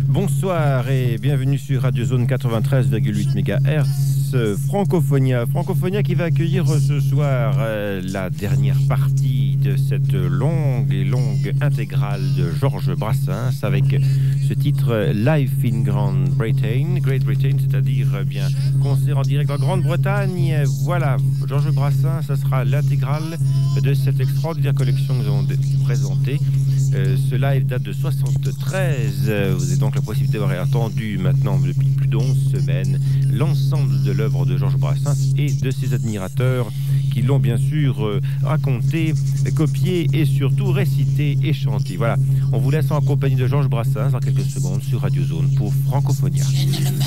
Bonsoir et bienvenue sur Radio Zone 93,8 MHz Francophonia. Francophonia qui va accueillir ce soir la dernière partie de cette longue intégrale de Georges Brassens avec ce titre Live in Great Britain, c'est-à-dire bien concert en direct en Grande-Bretagne. Voilà, Georges Brassens, ce sera l'intégrale de cette extraordinaire collection que nous avons présentée. Ce live date de 73. Vous avez donc la possibilité d'avoir entendu maintenant depuis plus d'11 semaines l'ensemble de l'œuvre de Georges Brassens et de ses admirateurs qui l'ont bien sûr raconté, copié et surtout récité et chanté. Voilà, on vous laisse en compagnie de Georges Brassens dans quelques secondes sur Radio Zone pour Francophonia.